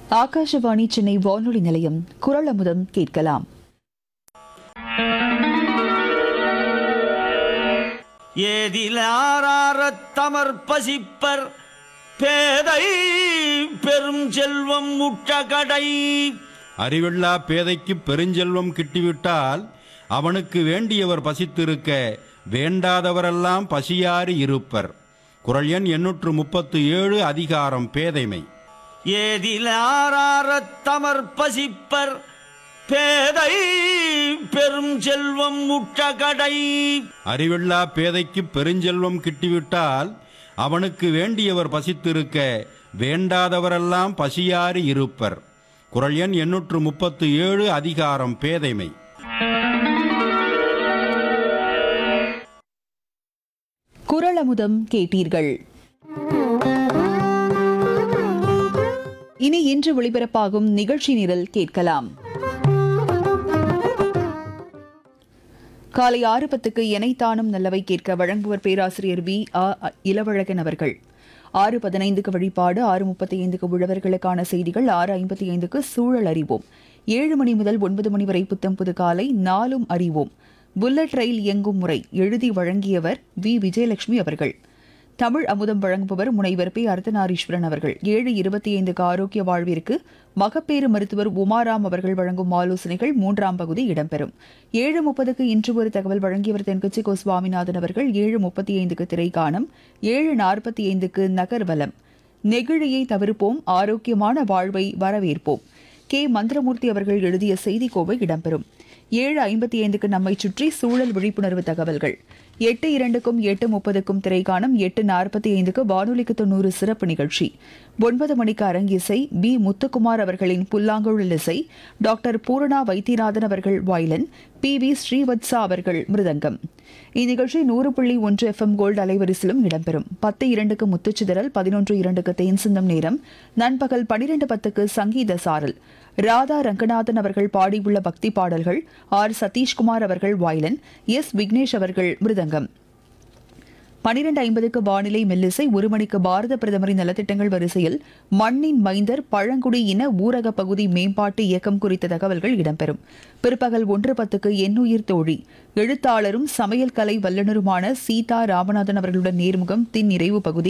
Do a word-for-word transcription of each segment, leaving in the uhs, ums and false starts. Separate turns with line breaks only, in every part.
ஆகாஷவாணி சென்னை வானொலி நிலையம் குரல் அமுதம் கேட்கலாம்.
ஏதிலாரத் தமர் பசிப்பர் பேதை பெரும் செல்வம் முட்டகடை.
அறிவில்லா பேதைக்கு பெருஞ்செல்வம் கிட்டிவிட்டால் அவனுக்கு வேண்டியவர் பசித்திருக்க வேண்டாதவரெல்லாம் பசியாறி இருப்பர். குரல் எண் எண்ணூற்று முப்பத்து ஏழு, அதிகாரம் பேதைமை.
ஏதிலாரத் தமர் பசிப்பர் பேதை பெரும் செல்வம் முட்டகடை.
அறிவில்லா பேதைக்கு பெருஞ்செல்வம் கிட்டிவிட்டால் அவனுக்கு வேண்டியவர் பசித்திருக்க வேண்டாதவரெல்லாம் பசியாறி இருப்பர். குரல் எண் எண்ணூற்று முப்பத்து ஏழு, அதிகாரம் பேதைமை.
குரல் அமுதம் கேட்டீர்கள். இனி இன்று ஒளிபரப்பாகும் நிகழ்ச்சி நிரல் கேட்கலாம். காலை ஆறு பத்துக்கு எனைத்தானும் நல்லவை கேட்க வழங்குவர் பேராசிரியர் பி ஆ இளவழகன் அவர்கள். ஆறு பதினைந்துக்கு வழிபாடு, ஆறு முப்பத்தி ஐந்துக்கு உழவர்களுக்கான செய்திகள், ஆறு ஐம்பத்தி ஐந்துக்கு சூழல் அறிவோம், ஏழு மணி முதல் ஒன்பது மணி வரை புத்தம் புது காலை நாளும் அறிவோம். புல்லட் ரயில் இயங்கும் முறை எழுதி வழங்கியவர் வி விஜயலட்சுமி அவர்கள். தமிழ் அமுதம் வழங்குபவர் முனைவர் பி அர்த்தநாரீஸ்வரன் அவர்கள். ஏழு இருபத்தி ஐந்துக்கு ஆரோக்கிய வாழ்விற்கு மகப்பேறு மருத்துவர் உமாராம் அவர்கள் வழங்கும் ஆலோசனைகள் மூன்றாம் பகுதி இடம்பெறும். ஏழு முப்பதுக்கு இன்று ஒரு தகவல் வழங்கியவர் தென்கட்சி கோ சுவாமிநாதன் அவர்கள். ஏழு முப்பத்தி ஐந்துக்கு திரைக்காணம், ஏழு நாற்பத்தி ஐந்துக்கு நகர்வலம், நெகிழியை தவிர்ப்போம் ஆரோக்கியமான வாழ்வை வரவேற்போம், கே மந்திரமூர்த்தி அவர்கள் எழுதிய செய்திக்கோவை இடம்பெறும். ஏழு ஐம்பத்தி ஐந்துக்கு நம்மை சுற்றி சூழல் விழிப்புணர்வு தகவல்கள், எட்டு இரண்டுக்கும் எட்டு முப்பதுக்கும் திரைக்காணம், எட்டு நாற்பத்தி ஐந்துக்கு வானொலிக்கு தொண்ணூறு சிறப்பு நிகழ்ச்சி, ஒன்பது மணிக்கு அரங்கிசை, பி முத்துக்குமார் அவர்களின் புல்லாங்குழல் இசை, டாக்டர் பூரணா வைத்தியநாதன் அவர்கள் வயலின், பி வி ஸ்ரீவத்சா அவர்கள் மிருதங்கம். இந்நிகழ்ச்சி நூறு புள்ளி ஒன்று எஃப் எம் கோல்டு அலைவரிசிலும் இடம்பெறும். பத்து இரண்டுக்கு முத்துச்சிதறல், பதினொன்று இரண்டுக்கு தேன் சிந்தம் நேரம், நண்பகல் பனிரெண்டு பத்துக்கு சங்கீத சாரல், ராதா ரங்கநாதன் அவர்கள் பாடியுள்ள பக்தி பாடல்கள், ஆர் சதீஷ்குமார் அவர்கள் வயலின், எஸ் விக்னேஷ் அவர்கள் மிருதங்கம். பனிரெண்டு ஐம்பதுக்கு வானிலை மெல்லிசை, ஒரு மணிக்கு பாரத பிரதமரின் நலத்திட்டங்கள் வரிசையில் மண்ணின் மைந்தர் பழங்குடி இன ஊரக பகுதி மேம்பாட்டு இயக்கம் குறித்த தகவல்கள் இடம்பெறும். பிற்பகல் ஒன்று பத்துக்கு எண்ணுயிர் தோழி, எழுத்தாளரும் சமையல் கலை வல்லுநருமான சீதா ராமநாதன் அவர்களுடன் நேர்முகம் தின் நிறைவு பகுதி.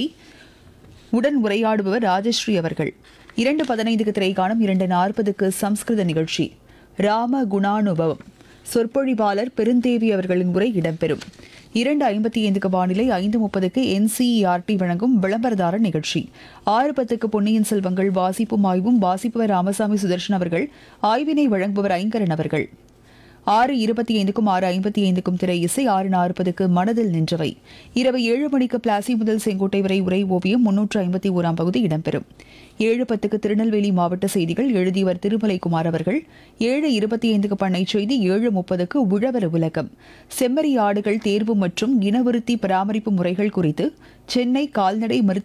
உடன் உரையாடுபவர் ராஜஸ்ரீ அவர்கள். இரண்டு பதினைந்துக்கு திரைக்காணம், இரண்டு நாற்பதுக்கு சம்ஸ்கிருத நிகழ்ச்சி, ராம குணானுபவம், சொற்பொழிவாளர் பெருந்தேவி அவர்களின் உரை இடம்பெறும். இரண்டு ஐம்பத்தி ஐந்துக்கு வானிலை, ஐந்து முப்பதுக்கு என்சிஇஆர்டி வழங்கும் விளம்பரதார நிகழ்ச்சி, ஆறு பத்துக்கு பொன்னியின் செல்வங்கள் வாசிப்பும் ஆய்வும், வாசிப்பவர் ராமசாமி சுதர்ஷன் அவர்கள், ஆய்வினை வழங்குபவர் ஐங்கரன் அவர்கள். ஆறு இருபத்தி ஐந்துக்கும் ஆறு ஐம்பத்தி ஐந்துக்கும் திரை இசை, ஆறு நாற்பதுக்கு மனதில் நின்றவை, இரவு ஏழு மணிக்கு பிளாசி முதல் செங்கோட்டை வரை உரை ஓவியம் முன்னூற்று ஐம்பத்தி ஓராம் பகுதி இடம்பெறும். ஏழு பத்துக்கு திருநெல்வேலி மாவட்ட செய்திகள், எழுதியவர் திருமலைக்குமார் அவர்கள். ஏழு இருபத்தி ஐந்துக்கு பண்ணை செய்தி, ஏழு முப்பதுக்கு உழவர் உலகம், செம்மறி ஆடுகள் தேர்வு மற்றும் இனவிருத்தி பராமரிப்பு முறைகள் குறித்து சென்னை கால்நடை மருத்துவ